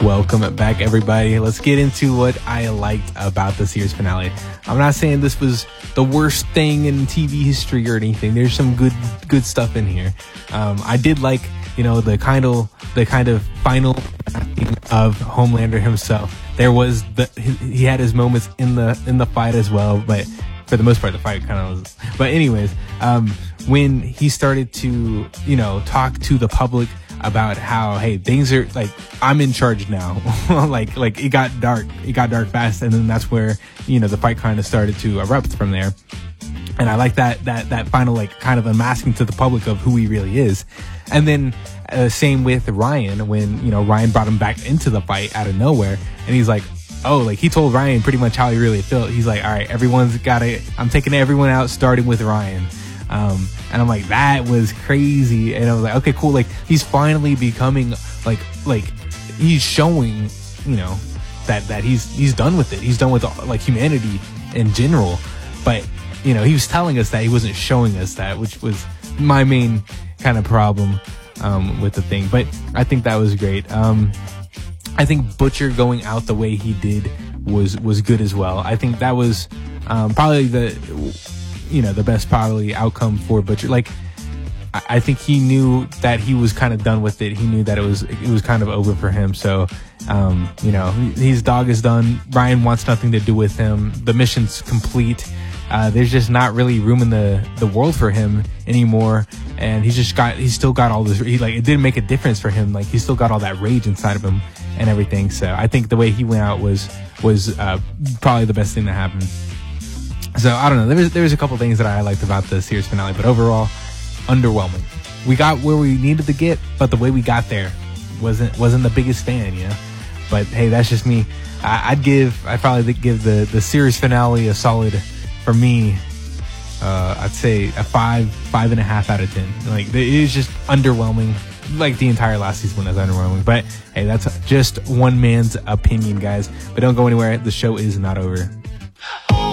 Welcome back, everybody. Let's get into what I liked about the series finale. I'm not saying this was the worst thing in TV history or anything. There's some good stuff in here. I did like, the kind of final of Homelander himself. There was he had his moments in the fight as well, but for the most part, the fight kind of was. But anyways, when he started to talk to the public about how, hey, things are like, I'm in charge now. like it got dark fast, and then that's where the fight kind of started to erupt from there. And I like that final, like, kind of unmasking to the public of who he really is. And then same with Ryan, when Ryan brought him back into the fight out of nowhere, and he's like, oh, like, he told Ryan pretty much how he really felt. He's like, all right, I'm taking everyone out, starting with Ryan. And I'm like, that was crazy. And I was like, okay, cool. Like, he's finally becoming like he's showing, that he's done with it. He's done with like humanity in general. But, he was telling us that he wasn't showing us that, which was my main kind of problem, with the thing. But I think that was great. I think Butcher going out the way he did was good as well. I think that was, probably the best probably outcome for Butcher. Like, I think he knew that he was kind of done with it. He knew that it was kind of over for him. So, his dog is done. Ryan wants nothing to do with him. The mission's complete. There's just not really room in the world for him anymore. And he's still got all this, it didn't make a difference for him. Like, he still got all that rage inside of him and everything. So I think the way he went out was probably the best thing that happened. So I don't know. There was a couple things that I liked about the series finale, but overall, underwhelming. We got where we needed to get, but the way we got there wasn't the biggest fan, But hey, that's just me. I'd probably give the series finale a solid, for me. I'd say a 5.5 out of 10. Like, it is just underwhelming. Like, the entire last season was underwhelming. But hey, that's just one man's opinion, guys. But don't go anywhere. The show is not over.